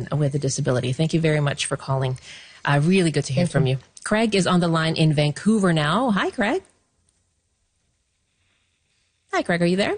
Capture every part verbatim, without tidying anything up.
person with a disability. Thank you very much for calling. Uh, really good to hear Thank from you. you. Craig is on the line in Vancouver now. Hi, Craig. Hi, Craig. Are you there?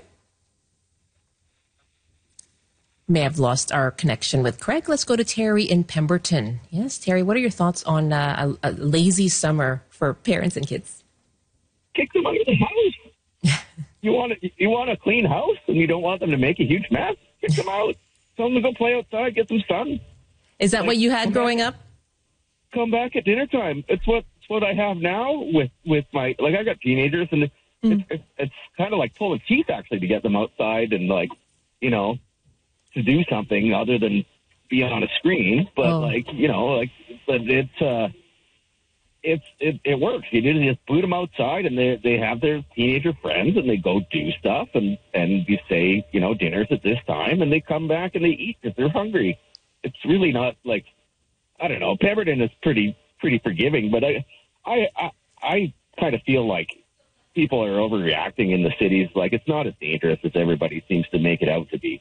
May have lost our connection with Craig. Let's go to Terry in Pemberton. Yes, Terry, what are your thoughts on uh, a, a lazy summer for parents and kids? Kick them out of the house. you want a, you want a clean house and you don't want them to make a huge mess? Kick them out. Tell them to go play outside, get some sun. Is that like, what you had growing back, up? Come back at dinner time. It's what it's what I have now with, with my, like I got teenagers and mm. it's, it's, it's kind of like pulling teeth actually to get them outside and like, you know, to do something other than be on a screen, but oh. like, you know, like, but it's, uh, it's, it, it works. You just boot them outside and they, they have their teenager friends and they go do stuff and, and you say, you know, dinner's at this time and they come back and they eat because they're hungry. It's really not like, I don't know, Pemberton is pretty, pretty forgiving, but I, I, I, I kind of feel like people are overreacting in the cities. Like it's not as dangerous as everybody seems to make it out to be.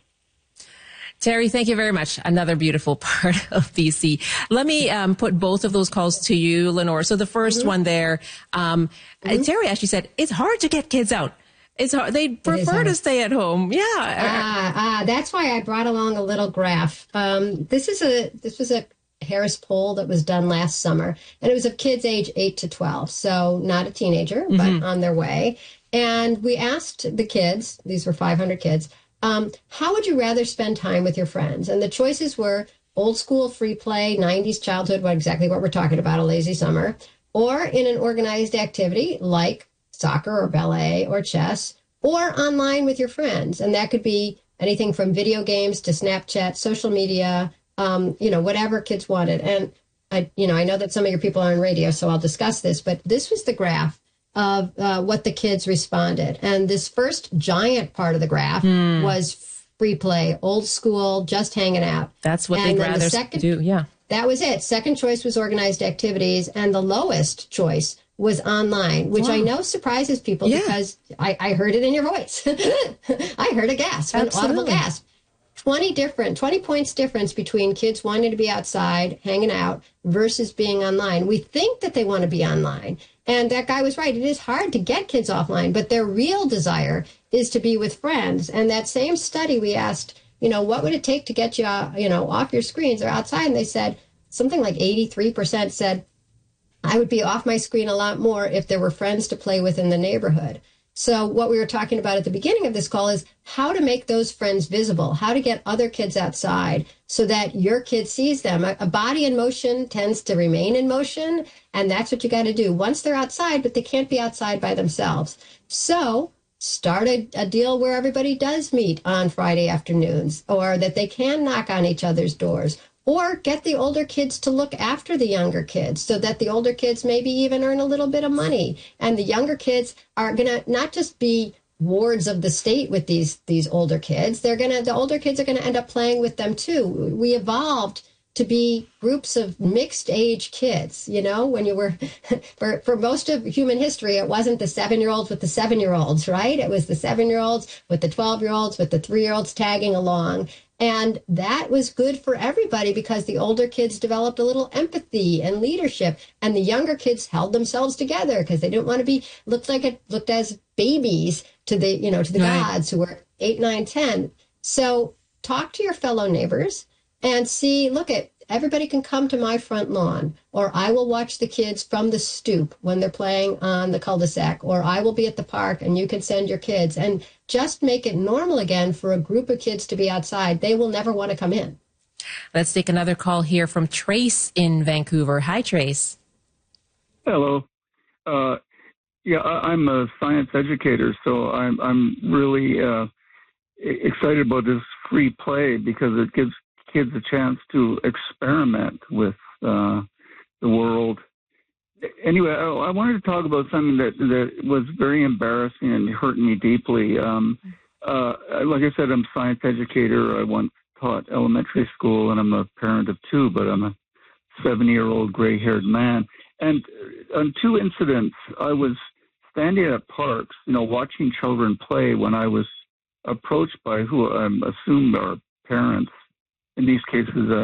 Terry, thank you very much. Another beautiful part of B C. Let me um, put both of those calls to you, Lenore. So the first mm-hmm. one there, um, mm-hmm. Terry actually said, it's hard to get kids out. It's hard. They prefer to stay at home. Yeah. Ah, ah, that's why I brought along a little graph. Um, this is a this was a Harris poll that was done last summer, and it was of kids age eight to twelve, so not a teenager, mm-hmm. but on their way. And we asked the kids, these were five hundred kids, Um, how would you rather spend time with your friends? And the choices were old school free play, nineties childhood, what exactly what we're talking about, a lazy summer, or in an organized activity like soccer or ballet or chess, or online with your friends. And that could be anything from video games to Snapchat, social media, um, you know, whatever kids wanted. And I, you know, I know that some of your people are on radio, so I'll discuss this, but this was the graph of uh, what the kids responded. And this first giant part of the graph hmm. was free play, old school, just hanging out. That's what and they'd rather the second, do, yeah. That was it. Second choice was organized activities, and the lowest choice was online, which wow. I know surprises people yeah. because I, I heard it in your voice. I heard a gasp, an audible gasp. twenty different, twenty points difference between kids wanting to be outside, hanging out, versus being online. We think that they want to be online. And that guy was right. It is hard to get kids offline, but their real desire is to be with friends. And that same study, we asked, you know, what would it take to get you, you know, off your screens or outside? And they said something like eighty-three percent said, I would be off my screen a lot more if there were friends to play with in the neighborhood. So what we were talking about at the beginning of this call is how to make those friends visible, how to get other kids outside so that your kid sees them. A, a body in motion tends to remain in motion, and that's what you got to do once they're outside, but they can't be outside by themselves. So start a, a deal where everybody does meet on Friday afternoons, or that they can knock on each other's doors. Or get the older kids to look after the younger kids so that the older kids maybe even earn a little bit of money. And the younger kids are going to not just be wards of the state with these these older kids. They're going to the older kids are going to end up playing with them too. We evolved to be groups of mixed age kids. You know, when you were for for most of human history, it wasn't the seven-year-olds with the seven-year-olds, right? It was the seven-year-olds with the twelve-year-olds with the three-year-olds tagging along. And that was good for everybody because the older kids developed a little empathy and leadership, and the younger kids held themselves together because they didn't want to be looked like it looked as babies to the, you know, to the right. gods who were eight, nine, ten. So talk to your fellow neighbors and see, look at everybody can come to my front lawn, or I will watch the kids from the stoop when they're playing on the cul-de-sac, or I will be at the park and you can send your kids, and just make it normal again for a group of kids to be outside. They will never want to come in. Let's take another call here from Trace in Vancouver. Hi, Trace. Hello. Uh, yeah, I, I'm a science educator, so I'm, I'm really uh, excited about this free play because it gives kids a chance to experiment with uh, the world. Anyway, I, I wanted to talk about something that, that was very embarrassing and hurt me deeply. Um, uh, like I said, I'm a science educator. I once taught elementary school, and I'm a parent of two, but I'm a seventy-year-old gray-haired man. And on two incidents, I was standing at parks, you know, watching children play when I was approached by who I assumed are parents, in these cases, uh,